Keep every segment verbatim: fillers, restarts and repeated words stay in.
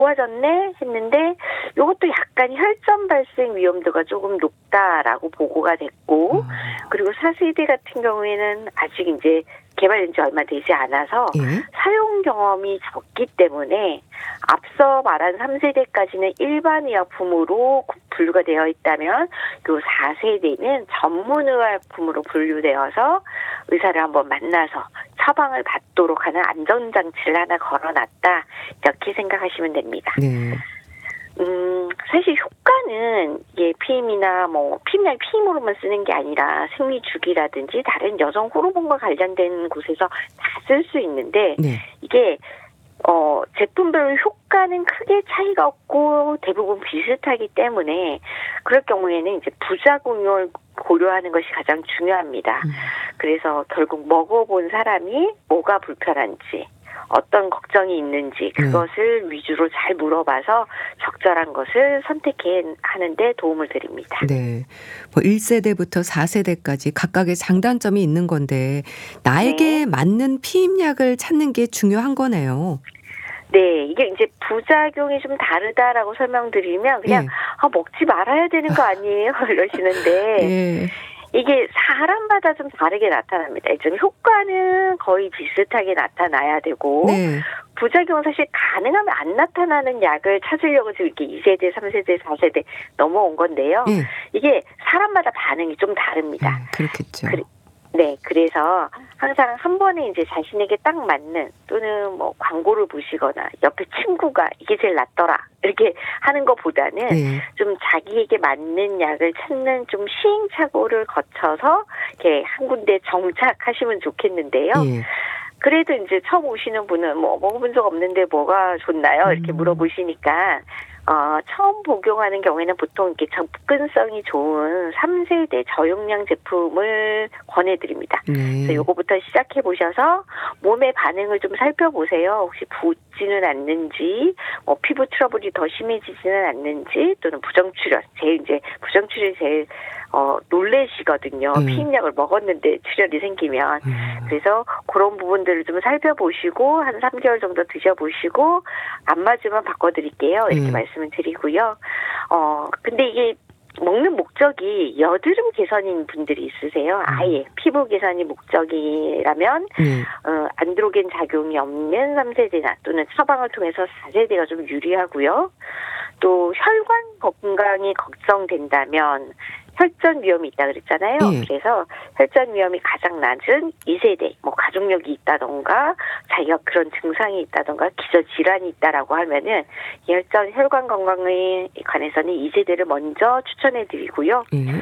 좋아졌네 했는데 이것도 약간 혈전 발생 위험도가 조금 높다라고 보고가 됐고 음. 그리고 사 세대 같은 경우에는 아직 이제 개발된 지 얼마 되지 않아서 예. 사용 경험이 적기 때문에 앞서 말한 삼 세대까지는 일반 의약품으로 분류가 되어 있다면 요 사 세대는 전문 의약품으로 분류되어서 의사를 한번 만나서 처방을 받도록 하는 안전장치를 하나 걸어놨다. 이렇게 생각하시면 됩니다. 네. 음, 사실 효과는 이게 피임이나 뭐 피임약 피임으로만 쓰는 게 아니라 생리주기라든지 다른 여성 호르몬과 관련된 곳에서 다 쓸 수 있는데 네. 이게 어, 제품별 효과는 크게 차이가 없고 대부분 비슷하기 때문에 그럴 경우에는 이제 부작용을 고려하는 것이 가장 중요합니다. 음. 그래서 결국 먹어본 사람이 뭐가 불편한지 어떤 걱정이 있는지 그것을 네. 위주로 잘 물어봐서 적절한 것을 선택하는 데 도움을 드립니다. 네. 뭐 일 세대부터 사 세대까지 각각의 장단점이 있는 건데 나에게 네. 맞는 피임약을 찾는 게 중요한 거네요. 네, 이게 이제 부작용이 좀 다르다라고 설명드리면 그냥 예. 아, 먹지 말아야 되는 거 아니에요? 이러시는데 예. 이게 사람마다 좀 다르게 나타납니다. 좀 효과는 거의 비슷하게 나타나야 되고 네. 부작용은 사실 가능하면 안 나타나는 약을 찾으려고 지금 이렇게 이 세대, 삼 세대, 사 세대 넘어온 건데요. 예. 이게 사람마다 반응이 좀 다릅니다. 음, 그렇겠죠. 그래, 네, 그래서 항상 한 번에 이제 자신에게 딱 맞는 또는 뭐 광고를 보시거나 옆에 친구가 이게 제일 낫더라 이렇게 하는 것보다는 네. 좀 자기에게 맞는 약을 찾는 좀 시행착오를 거쳐서 이렇게 한 군데 정착하시면 좋겠는데요. 예. 그래도 이제 처음 오시는 분은 뭐 먹어본 적 없는데 뭐가 좋나요? 이렇게 음. 물어보시니까 어, 처음 복용하는 경우에는 보통 이렇게 접근성이 좋은 삼 세대 저용량 제품을 권해드립니다. 네. 그래서 요거부터 시작해 보셔서 몸의 반응을 좀 살펴보세요. 혹시 붓지는 않는지, 뭐 피부 트러블이 더 심해지지는 않는지, 또는 부정출혈. 제일 이제 부정출혈이 제일 어, 놀래시거든요. 음. 피임약을 먹었는데 출혈이 생기면. 음. 그래서 그런 부분들을 좀 살펴보시고 한 삼 개월 정도 드셔보시고 안 맞으면 바꿔드릴게요. 이렇게 음. 말씀을 드리고요. 어, 근데 이게 먹는 목적이 여드름 개선인 분들이 있으세요. 아예 피부 개선이 목적이라면 네. 어, 안드로겐 작용이 없는 삼 세대나 또는 처방을 통해서 사 세대가 좀 유리하고요. 또 혈관 건강이 걱정된다면 혈전 위험이 있다 그랬잖아요. 예. 그래서 혈전 위험이 가장 낮은 이 세대, 뭐 가족력이 있다던가 자기가 그런 증상이 있다던가 기저 질환이 있다라고 하면은 혈전 혈관 건강에 관해서는 이 세대를 먼저 추천해드리고요. 예.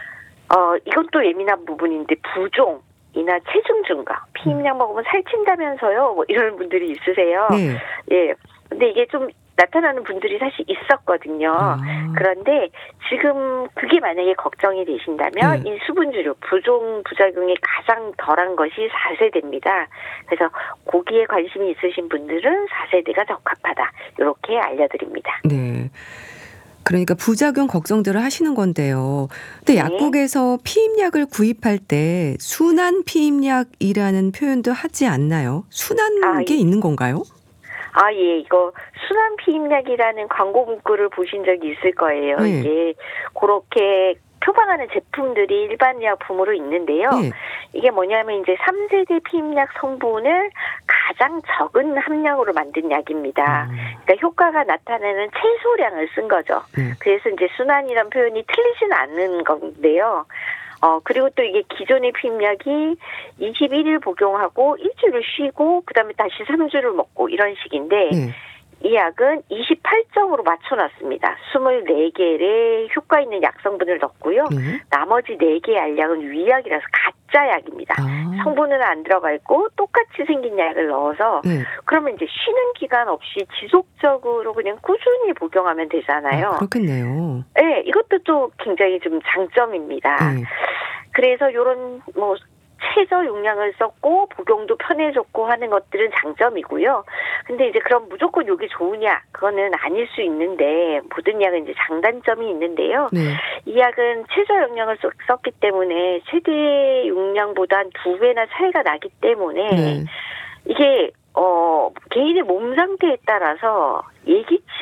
어 이것도 예민한 부분인데 부종. 이나 체중 증가, 피임약 먹으면 살찐다면서요. 뭐 이런 분들이 있으세요. 네. 예. 근데 이게 좀 나타나는 분들이 사실 있었거든요. 아. 그런데 지금 그게 만약에 걱정이 되신다면 네. 이 수분주류, 부종 부작용이 가장 덜한 것이 사 세대입니다. 그래서 고기에 관심이 있으신 분들은 사 세대가 적합하다. 이렇게 알려드립니다. 네. 그러니까 부작용 걱정들을 하시는 건데요. 근데 네. 약국에서 피임약을 구입할 때 순한 피임약이라는 표현도 하지 않나요? 순한 아, 게 예. 있는 건가요? 아, 예, 이거 순한 피임약이라는 광고 문구를 보신 적이 있을 거예요. 네. 이게 그렇게 표방하는 제품들이 일반 의약품으로 있는데요. 네. 이게 뭐냐면 이제 삼 세대 피임약 성분을 가장 적은 함량으로 만든 약입니다. 음. 그러니까 효과가 나타내는 최소량을 쓴 거죠. 네. 그래서 이제 순한이란 표현이 틀리진 않는 건데요. 어, 그리고 또 이게 기존의 피임약이 이십일 일 복용하고 일주일을 쉬고 그다음에 다시 삼 주를 먹고 이런 식인데 네. 이 약은 이십팔 점으로 맞춰놨습니다. 이십사 개의 효과 있는 약 성분을 넣었고요. 네. 나머지 네 개의 알약은 위약이라서 가짜 약입니다. 아. 성분은 안 들어가 있고 똑같이 생긴 약을 넣어서 네. 그러면 이제 쉬는 기간 없이 지속적으로 그냥 꾸준히 복용하면 되잖아요. 아, 그렇겠네요. 네, 이것도 또 굉장히 좀 장점입니다. 네. 그래서 이런 뭐 최저 용량을 썼고 복용도 편해졌고 하는 것들은 장점이고요. 근데 이제 그럼 무조건 이게 좋으냐? 그거는 아닐 수 있는데 모든 약은 이제 장단점이 있는데요. 네. 이 약은 최저 용량을 썼, 썼기 때문에 최대 용량보다 한 두 배나 차이가 나기 때문에 네. 이게 어 개인의 몸 상태에 따라서 예기치